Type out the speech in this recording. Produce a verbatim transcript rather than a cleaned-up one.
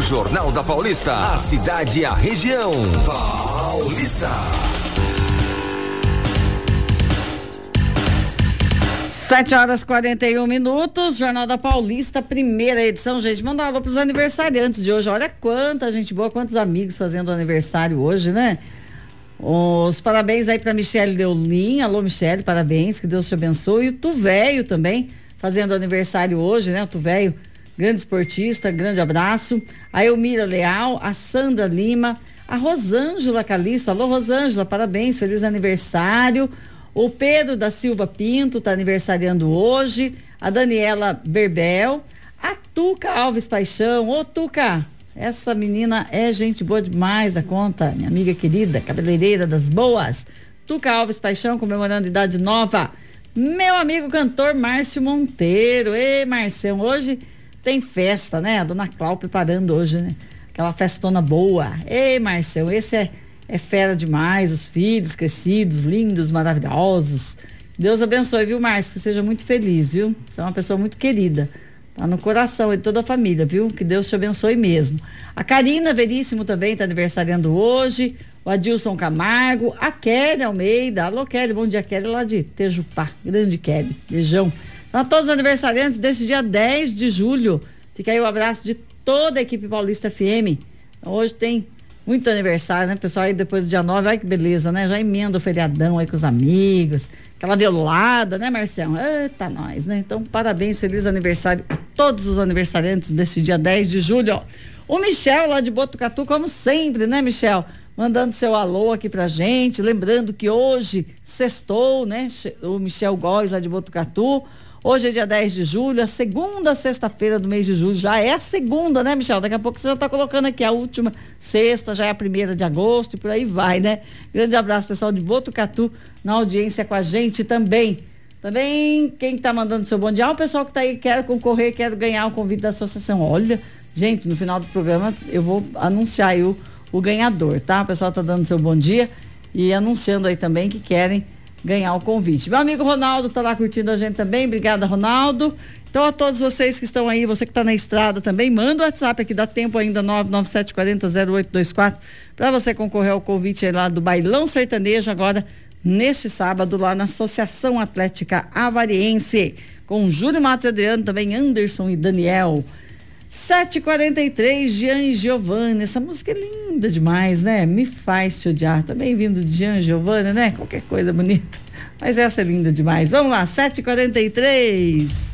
Jornal da Paulista, a cidade e a região. Paulista. Sete horas e quarenta e um minutos, Jornal da Paulista, primeira edição. Gente, manda um alô pros aniversariantes de hoje. Olha quanta gente boa, quantos amigos fazendo aniversário hoje, né? Os parabéns aí pra Michele Deolin. Alô, Michele, parabéns, que Deus te abençoe. E o Tuvéio também, fazendo aniversário hoje, né? O Tuvéio, grande esportista, grande abraço. A Elmira Leal, a Sandra Lima, a Rosângela Calisto. Alô, Rosângela, parabéns, feliz aniversário. O Pedro da Silva Pinto está aniversariando hoje. A Daniela Berbel. A Tuca Alves Paixão. Ô, Tuca, essa menina é gente boa demais da conta. Minha amiga querida, cabeleireira das boas. Tuca Alves Paixão, comemorando idade nova. Meu amigo cantor Márcio Monteiro. Ei, Marcião, hoje tem festa, né? A dona Clau preparando hoje, né? Aquela festona boa. Ei, Marcião, esse é... É fera demais, os filhos crescidos, lindos, maravilhosos. Deus abençoe, viu, Márcio? Que seja muito feliz, viu? Você é uma pessoa muito querida. Tá no coração de toda a família, viu? Que Deus te abençoe mesmo. A Karina Veríssimo também tá aniversariando hoje. O Adilson Camargo. A Kelly Almeida. Alô, Kelly. Bom dia, Kelly, lá de Tejupá. Grande Kelly. Beijão. Então, a todos os aniversariantes desse dia dez de julho. Fica aí o abraço de toda a equipe Paulista F M. Então, hoje tem muito aniversário, né, pessoal? Aí depois do dia nove, olha que beleza, né? Já emenda o feriadão aí com os amigos, aquela violada, né, Marcião? Eita, nós, né? Então, parabéns, feliz aniversário a todos os aniversariantes desse dia dez de julho, ó. O Michel lá de Botucatu, como sempre, né, Michel? Mandando seu alô aqui pra gente, lembrando que hoje sextou, né? O Michel Góes lá de Botucatu. Hoje é dia dez de julho, a segunda sexta-feira do mês de julho, já é a segunda, né, Michel? Daqui a pouco você já tá colocando aqui a última sexta, já é a primeira de agosto e por aí vai, né? Grande abraço, pessoal de Botucatu, na audiência com a gente também. Também, quem tá mandando seu bom dia, ah, o pessoal que tá aí, quer concorrer, quer ganhar o convite da associação. Olha, gente, no final do programa eu vou anunciar aí o, o ganhador, tá? O pessoal tá dando seu bom dia e anunciando aí também que querem ganhar o convite. Meu amigo Ronaldo tá lá curtindo a gente também, obrigada, Ronaldo. Então, a todos vocês que estão aí, você que tá na estrada também, manda o WhatsApp aqui, dá tempo ainda, nove nove sete quatro zero zero oito dois quatro, para você concorrer ao convite aí lá do Bailão Sertanejo, agora neste sábado, lá na Associação Atlética Avariense, com Júlio Matos e Adriano, também Anderson e Daniel. sete e quarenta e três, Jean Giovanni, essa música é linda demais, né? Me Faz Te Odiar, também vindo de Jean Giovanni, né? Qualquer coisa bonita, mas essa é linda demais. Vamos lá, sete e quarenta e três.